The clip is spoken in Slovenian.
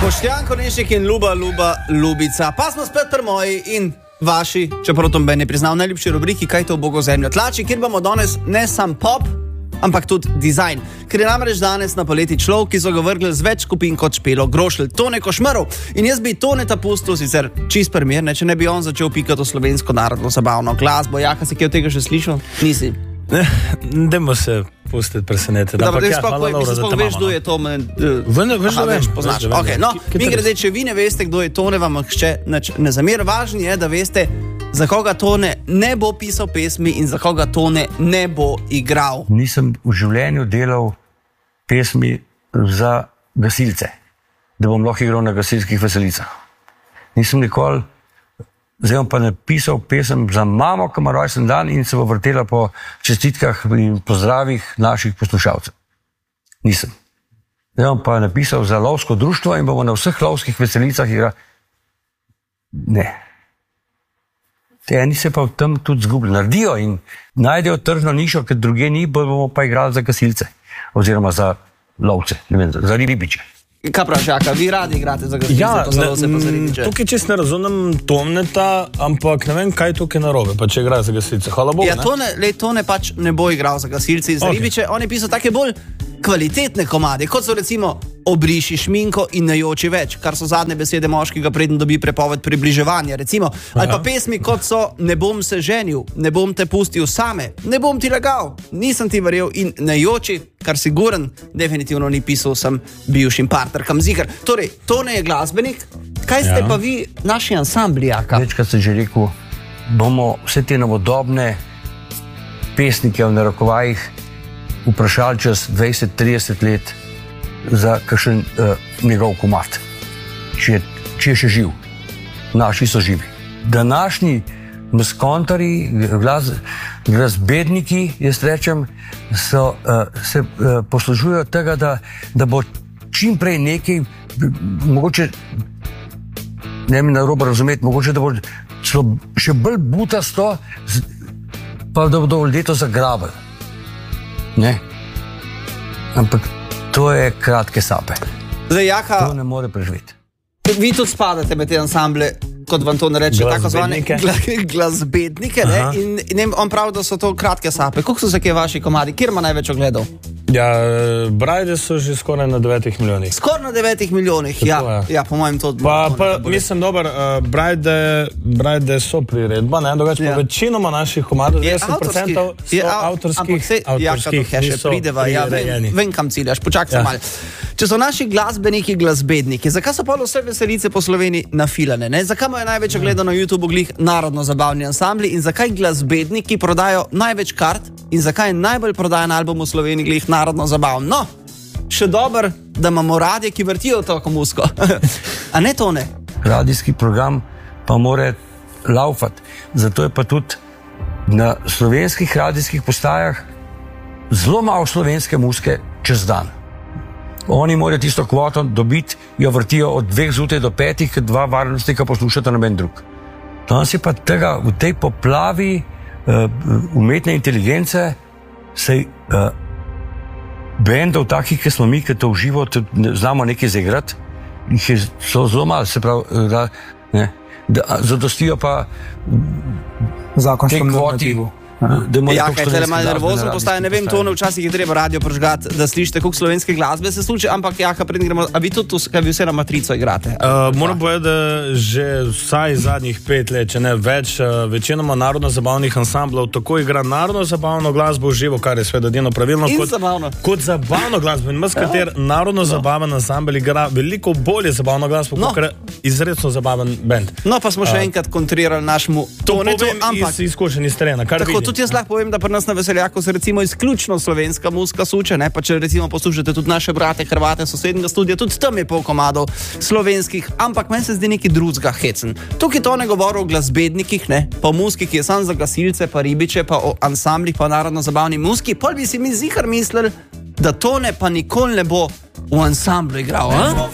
Boštjan Konešnik in Ljubica. Pa smo spet pri moji in vaši, čeprav to ne priznal, najljubši rubriki Kaj to Bogo zemljo tlači, kjer bomo danes ne sam pop, ampak tudi dizajn. Ker je namreč danes na poleti človek, ki so ga vrgli z več skupin kot Špelo Grošelj, Tone Košmerov. In jaz bi Toneta pustil sicer čist primer, če ne bi on začel pikati v slovensko narodno zabavno glasbo. Jaka, si kaj od tega že slišal? Nisi. Dajmo se pustiti presenetiti. Da, sploh veš, kdo je to. Veš, poznaš. Okay, no, mi grede, če vi ne veste, kdo je Tone, vam ne zamer. Važno je, da veste, za koga Tone ne bo pisal pesmi in za koga Tone ne bo igral. Nisem v življenju delal pesmi za gasilce, da bom lahko igral na gasilskih veselicah. Nisem nikoli. Zdaj bom pa napisal pesem za mamo, ki ima rojsten dan in se bo vrtela po čestitkah in pozdravih naših poslušalcev. Nisem. Zdaj bom pa napisal za lovsko društvo in bomo na vseh lovskih veselicah igrali. Ne. Te eni se pa v tem tudi zgubili. Naredijo in najdejo tržno nišo, ker druge ni, bomo pa igrali za gasilce. Oziroma za lovce, ne vem, za ribiče. Kaj praviš, Jaka, vi radi igrate za gasilce, pa za lovce, pa za ribiče? Tukaj čest ne razumem Toneta, ampak ne vem, kaj je tukaj narobe, pa če igra za gasilce. Hvala Bogu, ja, Tone pač ne bo igral za gasilce in za ribiče. On je pisal take bolj kvalitetne komade, kot so recimo Obriši šminko in ne joči več, kar so zadnje besede moškega, preden dobi prepoved približevanja, recimo. Ali pa pesmi, kot so Ne bom se ženil, Ne bom te pustil same, Ne bom ti lagal, Nisem ti verjel in Ne joči, kar siguren definitivno ni pisal sem bivšim partnerkam zigar. Torej, Tone je glasbenik, kaj ste pa vi naši ansambli, Jaka? Večkrat sem že rekel, bomo vse te novodobne pesnike v narekovajih vprašali čez 20-30 let za kakšen njegov komad, če je še živ. Naši so živi. Današnji maskontarji, glasbedniki, jaz rečem, se poslužujejo tega, da bo čim prej nekaj, mogoče, ne mi narobe razumeti, mogoče, da bo še bolj butasto, pa da bodo ljudje to zagrabili. Ne? Ampak to je kratke sape. Zdaj, Jaka, to ne more preživeti. Vi tudi spadate med te ansamble, kot vam to ne reče, tako zvane glasbednike, ne? In on pravi, da so to kratke sape. Koliko so se kje vaši komadi? Kjer ima največ ogledov? Ja, Brajde so že skoraj na 9 milijonih. Skoraj na 9 milijonih, ja, po mojem to... Pa mislim, dober, Brajde so priredba, ne, drugače pa večinoma naših komadov, 90% so avtorskih, niso prirejeni. Vem, kam ciljaš, počakaj se malo. Če so naši glasbeniki glasbedniki, zakaj so pa vse veselice po Sloveniji nafilane, ne? Zakaj imajo največ ogledov na YouTube glih narodno-zabavni ansambli in zakaj glasbedniki prodajo največ kart in zakaj je najbolj prodajan album v Sloveniji glih narodno-zabavno? No, še dober, da imamo radije, ki vrtijo to muziko. A ne, Tone? Radijski program pa more laufati. Zato je pa tudi na slovenskih radijskih postajah zelo malo slovenske muzike čez dan. Oni morajo tisto kvoto dobiti, jo vrtijo od 2 zjutraj do 5, ker 2 varnostnika poslušata noben drug. Danes je pa tega, v tej poplavi umetne inteligence se bendov takih, ki smo mi, ki to v živo znamo nekaj zaigrati, so zelo malo, se pravi, zadostijo pa te kvoti. Ja, kaj tele malo nervozen postaje, ne vem, Tone, včasih je treba radio pržgati, da slišite, koliko slovenske glasbe se sluče, ampak Jaka, predtem gremo, a vi tudi kaj vi vse na matrico igrate? Moram povedati, da že vsaj zadnjih 5 let, če ne več, večinoma narodno-zabavnih ansamblov tako igra narodno-zabavno glasbo v živo, kar je seveda edino pravilno, kot zabavno glasbo. In kater narodno-zabaven ansambl igra veliko bolje zabavno glasbo, kot izredno zabaven bend. No, pa smo še enkrat kontrirali našemu Tonetu, ampak... iz izkušenj iz terena, kar vidim. Tudi jaz lahko povem, da pri nas na Veseljaku se recimo izključno slovenska muzika suče, ne? Pa če recimo poslušate tudi naše brate Hrvate sosednjega studia, tudi tam je pol komadov slovenskih, ampak meni se zdi neki drugega hecen. Tukaj to ne govori o glasbednikih, ne? Pa o muziki, ki je sam za gasilce, pa ribiče, pa o ansamblih, pa narodno-zabavni muziki, pol bi si mi zihar mislili, da Tone pa nikoli ne bo v ansamblu igral,